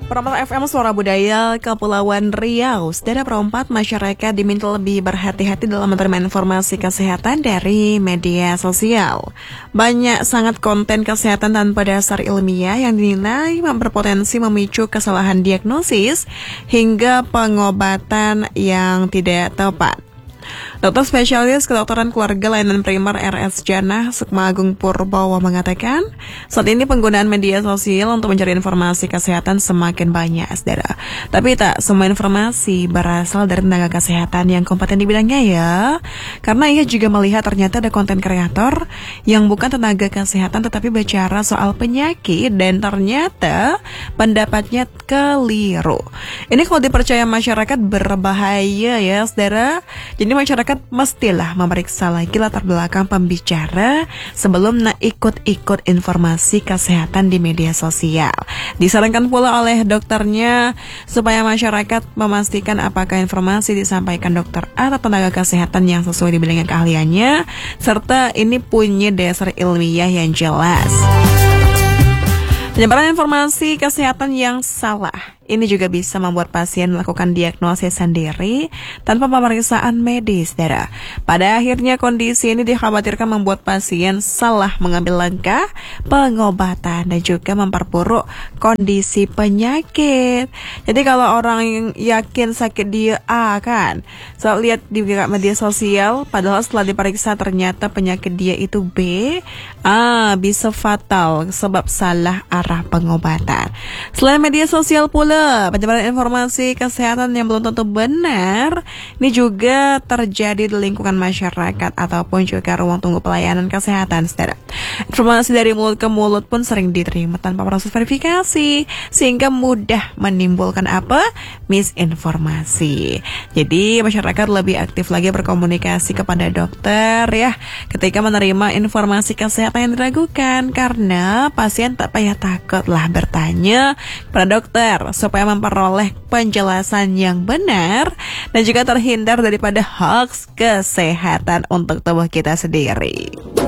Perempat FM Suara Budaya Kepulauan Riau. Saudara perempat, masyarakat diminta lebih berhati-hati dalam menerima informasi kesehatan dari media sosial. Banyak sangat konten kesehatan tanpa dasar ilmiah yang dinilai berpotensi memicu kesalahan diagnosis hingga pengobatan yang tidak tepat. Dokter spesialis kedokteran keluarga layanan primer RS Janah Sukma Agung Purbowo mengatakan, saat ini penggunaan media sosial untuk mencari informasi kesehatan semakin banyak, saudara. Tapi tak semua informasi berasal dari tenaga kesehatan yang kompeten di bidangnya ya. Karena ia juga melihat ternyata ada konten kreator yang bukan tenaga kesehatan tetapi bicara soal penyakit dan ternyata pendapatnya keliru. Ini kalau dipercaya masyarakat berbahaya ya, saudara. Jadi masyarakat mestilah memeriksa lagi latar belakang pembicara sebelum ikut-ikut informasi kesehatan di media sosial. Disarankan pula oleh dokternya supaya masyarakat memastikan apakah informasi disampaikan dokter atau tenaga kesehatan yang sesuai di bidang keahliannya, serta ini punya dasar ilmiah yang jelas. Penyebaran informasi kesehatan yang salah ini juga bisa membuat pasien melakukan diagnosis sendiri tanpa pemeriksaan medis, saudara. Pada akhirnya kondisi ini dikhawatirkan membuat pasien salah mengambil langkah pengobatan dan juga memperburuk kondisi penyakit. Jadi kalau orang yang yakin sakit dia A kan, lihat di media sosial, padahal setelah diperiksa ternyata penyakit dia itu B, bisa fatal sebab salah arah pengobatan. Selain media sosial pula, penyebaran informasi kesehatan yang belum tentu benar ini juga terjadi di lingkungan masyarakat ataupun juga ruang tunggu pelayanan kesehatan, saudara. Informasi dari mulut ke mulut pun sering diterima tanpa proses verifikasi sehingga mudah menimbulkan misinformasi. Jadi masyarakat lebih aktif lagi berkomunikasi kepada dokter ya ketika menerima informasi kesehatan yang diragukan, karena pasien tak payah takutlah bertanya kepada dokter supaya memperoleh penjelasan yang benar dan juga terhindar daripada hoax kesehatan untuk tubuh kita sendiri.